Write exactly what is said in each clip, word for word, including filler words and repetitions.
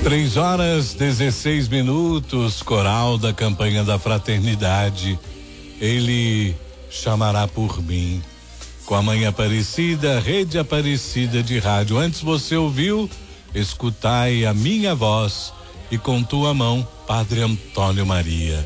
Três horas, dezesseis minutos, coral da campanha da fraternidade. Ele chamará por mim. Com a Mãe Aparecida, Rede Aparecida de Rádio. Antes você ouviu, escutai a minha voz e com tua mão, Padre Antônio Maria.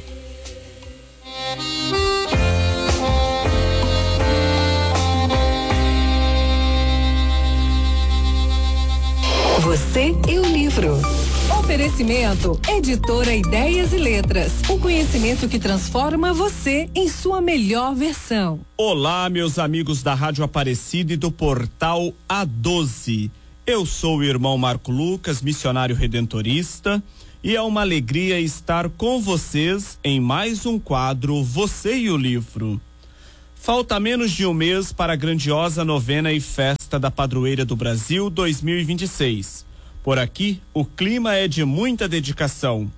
Você e o livro. Oferecimento, Editora Ideias e Letras. O conhecimento que transforma você em sua melhor versão. Olá, meus amigos da Rádio Aparecida e do portal A doze. Eu sou o irmão Marco Lucas, missionário redentorista, e é uma alegria estar com vocês em mais um quadro Você e o Livro. Falta menos de um mês para a grandiosa novena e festa da Padroeira do Brasil dois mil e vinte e seis. Por aqui, o clima é de muita dedicação.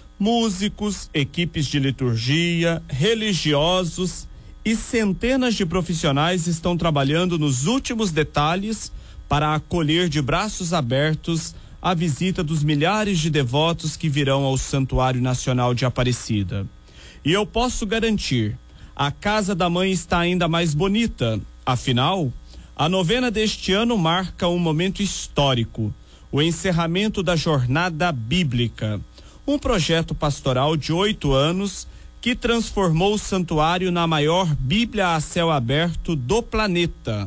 Músicos, equipes de liturgia, religiosos e centenas de profissionais estão trabalhando nos últimos detalhes para acolher de braços abertos a visita dos milhares de devotos que virão ao Santuário Nacional de Aparecida. E eu posso garantir, a Casa da Mãe está ainda mais bonita. Afinal, a novena deste ano marca um momento histórico, o encerramento da Jornada Bíblica, um projeto pastoral de oito anos que transformou o santuário na maior Bíblia a céu aberto do planeta.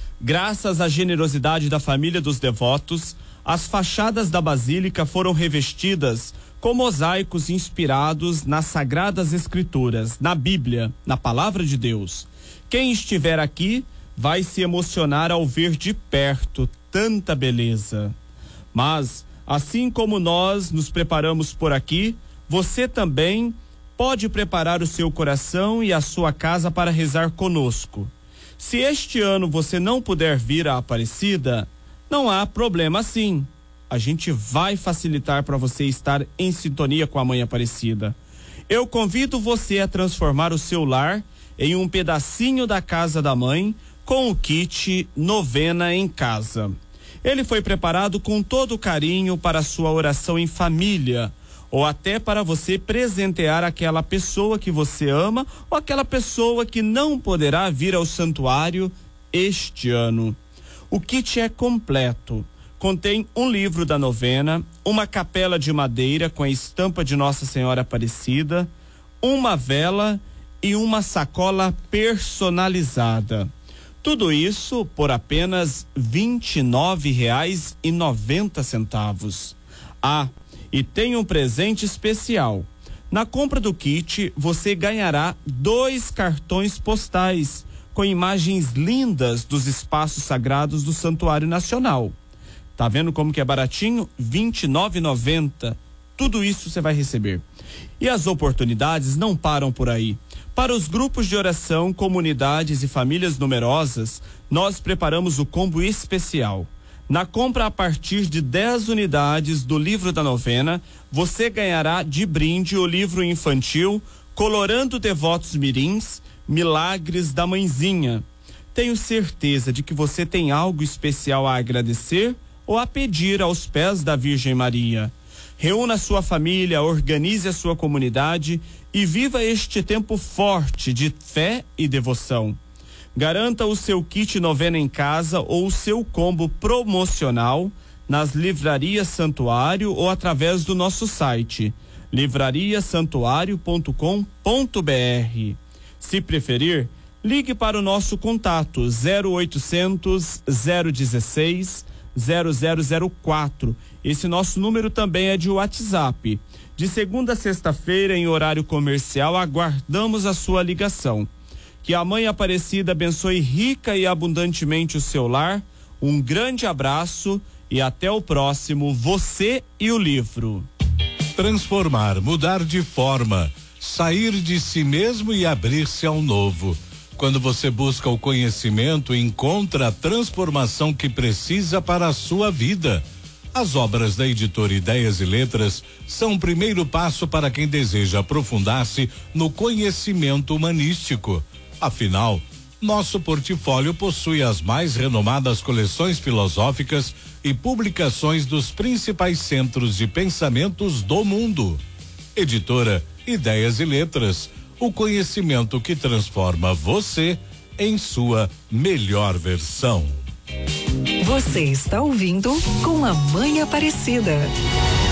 Graças à generosidade da família dos devotos, as fachadas da Basílica foram revestidas com mosaicos inspirados nas Sagradas Escrituras, na Bíblia, na Palavra de Deus. Quem estiver aqui vai se emocionar ao ver de perto tanta beleza. Mas, assim como nós nos preparamos por aqui, você também pode preparar o seu coração e a sua casa para rezar conosco. Se este ano você não puder vir à Aparecida, não há problema sim. A gente vai facilitar para você estar em sintonia com a Mãe Aparecida. Eu convido você a transformar o seu lar em um pedacinho da Casa da Mãe com o kit Novena em Casa. Ele foi preparado com todo carinho para a sua oração em família, ou até para você presentear aquela pessoa que você ama ou aquela pessoa que não poderá vir ao santuário este ano. O kit é completo. Contém um livro da novena, uma capela de madeira com a estampa de Nossa Senhora Aparecida, uma vela e uma sacola personalizada. Tudo isso por apenas vinte e nove reais e noventa centavos. Ah, e tem um presente especial. Na compra do kit, você ganhará dois cartões postais com imagens lindas dos espaços sagrados do Santuário Nacional. Tá vendo como que é baratinho? vinte e nove reais e noventa centavos. Tudo isso você vai receber. E as oportunidades não param por aí. Para os grupos de oração, comunidades e famílias numerosas, nós preparamos o combo especial. Na compra a partir de dez unidades do livro da novena, você ganhará de brinde o livro infantil Colorando Devotos Mirins, Milagres da Mãezinha. Tenho certeza de que você tem algo especial a agradecer ou a pedir aos pés da Virgem Maria. Reúna sua família, organize a sua comunidade e viva este tempo forte de fé e devoção. Garanta o seu kit Novena em Casa ou o seu combo promocional nas livrarias Santuário ou através do nosso site livraria santuário ponto com ponto br. Se preferir, ligue para o nosso contato zero oitocentos, zero dezesseis, zero zero zero quatro. Esse nosso número também é de WhatsApp. De segunda a sexta-feira, em horário comercial, aguardamos a sua ligação. Que a Mãe Aparecida abençoe rica e abundantemente o seu lar. Um grande abraço e até o próximo Você e o Livro. Transformar, mudar de forma, sair de si mesmo e abrir-se ao novo. Quando você busca o conhecimento, encontra a transformação que precisa para a sua vida. As obras da Editora Ideias e Letras são o primeiro passo para quem deseja aprofundar-se no conhecimento humanístico. Afinal, nosso portfólio possui as mais renomadas coleções filosóficas e publicações dos principais centros de pensamentos do mundo. Editora Ideias e Letras, o conhecimento que transforma você em sua melhor versão. Você está ouvindo Com a Mãe Aparecida.